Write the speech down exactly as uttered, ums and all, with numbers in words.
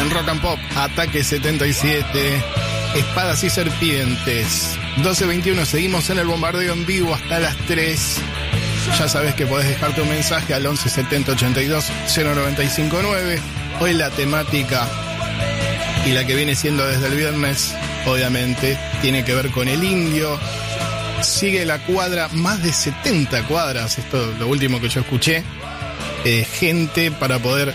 en Rock and Pop, Ataque setenta y siete, Espadas y Serpientes. doce veintiuno, seguimos en el bombardeo en vivo hasta las tres. Ya sabes que podés dejar tu mensaje al once setenta ochenta y dos cero noventa y cinco nueve. Hoy la temática, y la que viene siendo desde el viernes, obviamente, tiene que ver con el indio. Sigue la cuadra, más de setenta cuadras, esto es lo último que yo escuché, eh, gente para poder